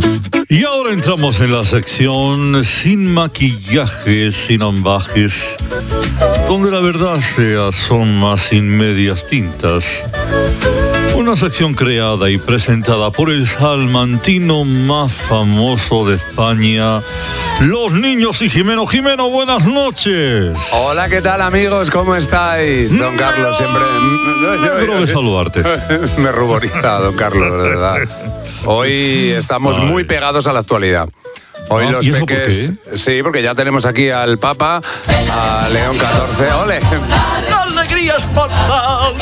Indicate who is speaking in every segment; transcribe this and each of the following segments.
Speaker 1: Y ahora entramos en la sección sin maquillaje, sin ambajes, donde la verdad se asoma sin medias tintas. Una sección creada y presentada por el salmantino más famoso de España, Los Niños y Jimeno. Jimeno, buenas noches.
Speaker 2: Hola, ¿qué tal, amigos? ¿Cómo estáis? Don Carlos, siempre...
Speaker 1: Quiero de saludarte.
Speaker 2: Me ruboriza, don Carlos, de verdad. Hoy estamos muy pegados a la actualidad. Hoy los
Speaker 1: ¿y eso
Speaker 2: peques...
Speaker 1: por qué?
Speaker 2: Sí, porque ya tenemos aquí al Papa, a León XIV. ¡Ole!
Speaker 3: ¡La alegría es mortal!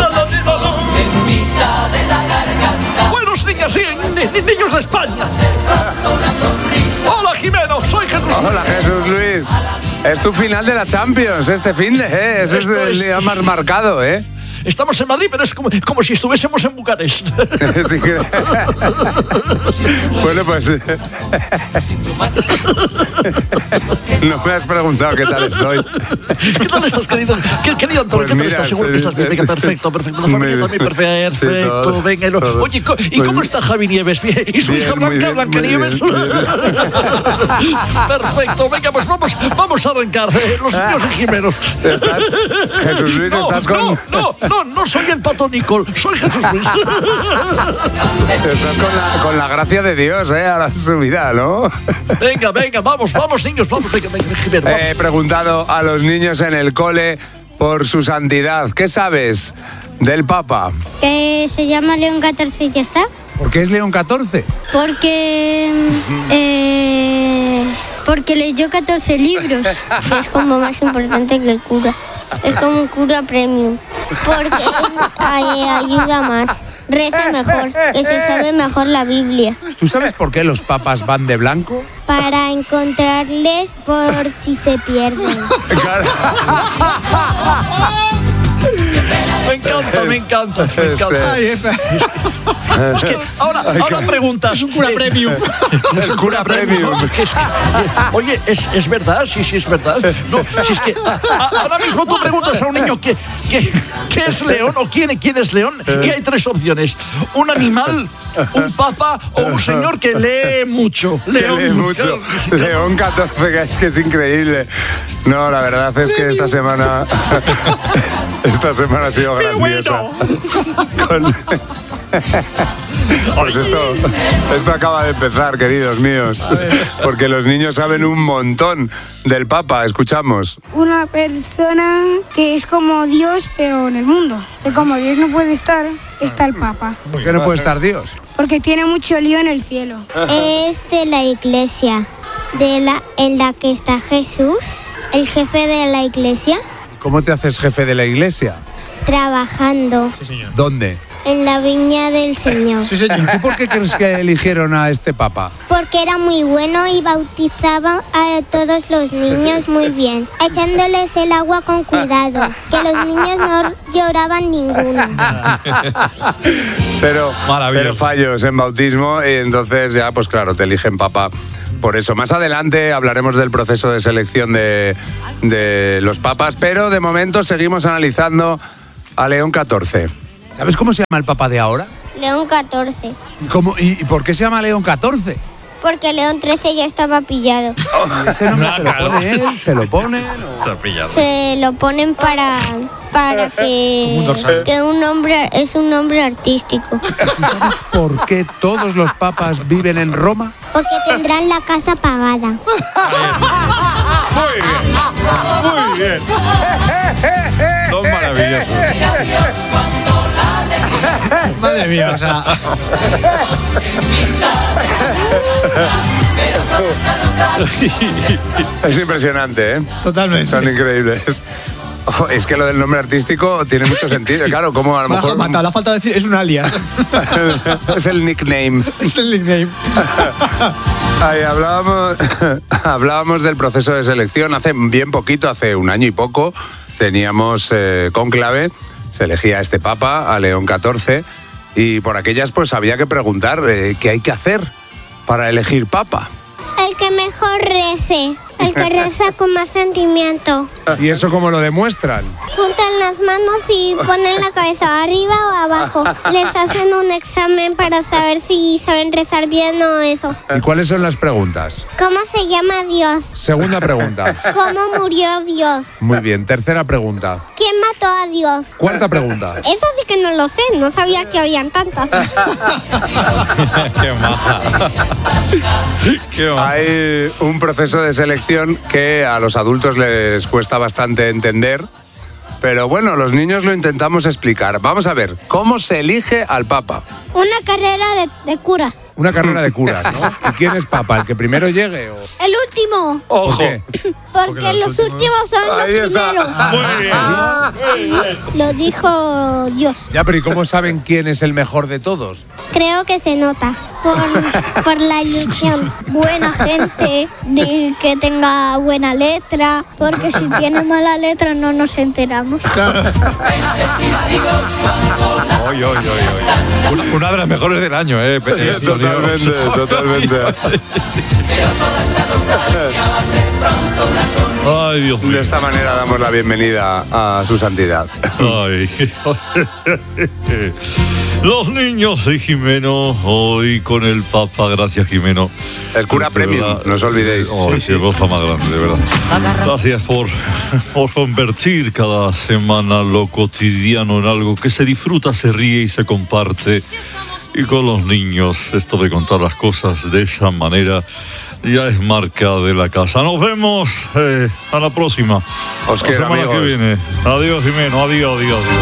Speaker 3: Buenos niños y niños de España. Hola, Jimeno, soy Jesús.
Speaker 2: Hola, Jesús Luis. Es tu final de la Champions este finde, ¿eh? Ese es el día más marcado, ¿eh?
Speaker 3: Estamos en Madrid, pero es como si estuviésemos en Bucarest.
Speaker 2: Sí que... Bueno, pues... No me has preguntado qué tal estoy.
Speaker 3: ¿Qué tal estás, querido Antonio?
Speaker 2: Pues
Speaker 3: ¿Qué tal
Speaker 2: mira,
Speaker 3: estás? Seguro que estás bien. Venga, perfecto. La familia también perfecto.
Speaker 2: todo,
Speaker 3: Venga,
Speaker 2: todo.
Speaker 3: Oye, ¿y cómo está Javi Nieves? ¿Bien? ¿Y su
Speaker 2: Bien,
Speaker 3: hija
Speaker 2: muy
Speaker 3: Blanca
Speaker 2: bien, muy
Speaker 3: Nieves?
Speaker 2: bien, muy
Speaker 3: Perfecto. Venga, pues vamos a arrancar. Los niños y Jimenos.
Speaker 2: Jesús Luis, estás con...
Speaker 3: No soy el Pato Nicol, soy Jesús Luis.
Speaker 2: Estás con la gracia de Dios, ahora en su vida, ¿no?
Speaker 3: Venga, vamos, niños, vamos. Venga, Jimeno, vamos.
Speaker 2: He preguntado a los niños en el cole por su santidad. ¿Qué sabes del Papa?
Speaker 4: Que se llama León XIV y ya está.
Speaker 2: ¿Por qué es León XIV?
Speaker 4: Porque leyó 14 libros, que es como más importante que el cura. Es como un cura premium. Porque ayuda más. Reza mejor, que se sabe mejor la Biblia.
Speaker 2: ¿Tú sabes por qué los papas van de blanco?
Speaker 4: Para encontrarles por si se pierden.
Speaker 3: Me encanta. Es que ahora preguntas.
Speaker 5: Es un cura premium.
Speaker 2: Es un cura premium.
Speaker 3: ¿No? Oye, ¿es verdad? Sí, es verdad. No, si es que ahora mismo tú preguntas a un niño qué es león o quién es león y hay tres opciones. Un animal, un papa o un señor que lee mucho.
Speaker 2: Lee mucho. León XIV, es que es increíble. No, la verdad es que esta semana ha sido grandiosa.
Speaker 3: Bueno.
Speaker 2: Pues esto acaba de empezar, queridos míos, porque los niños saben un montón del Papa. Escuchamos.
Speaker 6: Una persona que es como Dios, pero en el mundo. Que como Dios no puede estar, está el Papa.
Speaker 2: ¿Por qué no puede estar Dios?
Speaker 6: Porque tiene mucho lío en el cielo.
Speaker 4: Es de la iglesia, en la que está Jesús, el jefe de la iglesia,
Speaker 2: ¿Cómo te haces jefe de la iglesia?
Speaker 4: trabajando
Speaker 2: ¿Dónde?
Speaker 4: en la viña del Señor.
Speaker 5: Sí, señor.
Speaker 2: ¿Y tú por qué crees que eligieron a este Papa?
Speaker 4: Porque era muy bueno y bautizaba a todos los niños muy bien, echándoles el agua con cuidado, que los niños no lloraban ninguno.
Speaker 2: Pero
Speaker 1: Maravilloso.
Speaker 2: fallos en bautismo y entonces ya, pues claro, te eligen Papa. Por eso, más adelante hablaremos del proceso de selección de los papas, pero de momento seguimos analizando a León XIV. ¿Sabes cómo se llama el Papa de ahora?
Speaker 4: León XIV.
Speaker 2: ¿Y por qué se llama León XIV?
Speaker 4: Porque León XIII ya estaba pillado.
Speaker 2: Ese nombre se lo pone él, se lo pone...
Speaker 4: Se lo ponen para que un nombre es un nombre artístico.
Speaker 2: ¿Sabes por qué todos los papas viven en Roma?
Speaker 4: Porque tendrán la casa pagada.
Speaker 1: Muy bien. Son maravillosos.
Speaker 5: Madre mía, o sea.
Speaker 2: Es impresionante, ¿eh?
Speaker 5: Totalmente.
Speaker 2: Son increíbles. Es que lo del nombre artístico tiene mucho sentido. Claro, como a lo mejor...
Speaker 5: La falta de decir es un alias.
Speaker 2: Es el nickname.
Speaker 5: Es el nickname.
Speaker 2: Ay, hablábamos del proceso de selección hace bien poquito, hace un año y poco. Teníamos cónclave, se elegía a este Papa, a León XIV, y por aquellas pues había que preguntar qué hay que hacer para elegir Papa.
Speaker 4: El que mejor rece, El que reza con más sentimiento.
Speaker 2: ¿Y eso cómo lo demuestran?
Speaker 4: Juntan las manos y ponen la cabeza arriba o abajo. Les hacen un examen para saber si saben rezar bien o eso.
Speaker 2: ¿Y cuáles son las preguntas?
Speaker 4: ¿Cómo se llama Dios?
Speaker 2: Segunda pregunta.
Speaker 4: ¿Cómo murió Dios?
Speaker 2: Muy bien. Tercera pregunta.
Speaker 4: ¿Quién mató a Dios?
Speaker 2: Cuarta pregunta.
Speaker 4: Eso sí que no lo sé, no sabía que habían tantas.
Speaker 1: Qué maja. Qué maja.
Speaker 2: Hay un proceso de selección que a los adultos les cuesta bastante entender, pero bueno, los niños lo intentamos explicar. Vamos a ver, ¿cómo se elige al Papa?
Speaker 4: Una carrera de cura.
Speaker 2: Una carrera de curas, ¿no? ¿Y quién es Papa? ¿El que primero llegue o...?
Speaker 4: El último.
Speaker 2: ¿Por qué?
Speaker 4: Porque los últimos son
Speaker 2: Ahí
Speaker 4: los
Speaker 2: está.
Speaker 4: primeros. Lo dijo Dios.
Speaker 2: Ya, pero ¿y cómo saben quién es el mejor de todos?
Speaker 4: Creo que se nota por la ilusión. Buena gente, de que tenga buena letra, porque si tiene mala letra no nos enteramos.
Speaker 1: Oy. Una de las mejores del año,
Speaker 2: Sí, totalmente.
Speaker 1: Ay, Dios mío.
Speaker 2: De esta manera damos la bienvenida a su santidad.
Speaker 1: Ay. Los niños de Jimeno, hoy con el Papa, gracias Jimeno.
Speaker 2: El cura
Speaker 1: De
Speaker 2: premium,
Speaker 1: verdad.
Speaker 2: no os olvidéis.
Speaker 1: Ay, qué cosa más grande, de verdad. Gracias por convertir cada semana lo cotidiano en algo que se disfruta, se ríe y se comparte. Y con los niños, esto de contar las cosas de esa manera ya es marca de la casa. Nos vemos a la próxima.
Speaker 2: Os
Speaker 1: la
Speaker 2: quiero,
Speaker 1: semana
Speaker 2: amigos.
Speaker 1: que viene. Adiós, Jimeno. Adiós.